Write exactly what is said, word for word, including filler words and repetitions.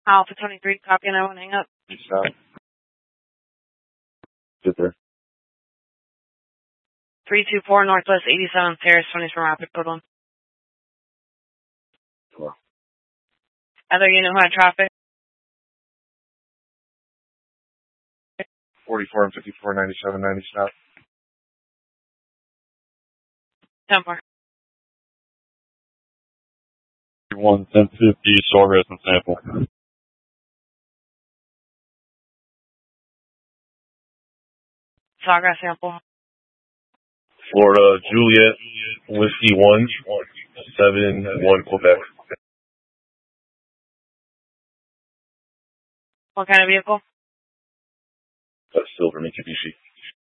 Alpha twenty-three, copy, and I won't hang up. Stop. Sit there. three two four Northwest eighty-seventh Terrace, twenty-four Rapid Code one. Wow. Other unit who had traffic? forty-four and fifty-four, ninety-seven, ninety, stop. ten four. one ten fifty, Sawgrass and Sample. Sawgrass sample. Florida, Juliet, Whiskey one, seven, one, Quebec. What kind of vehicle? That's Silver Mitsubishi.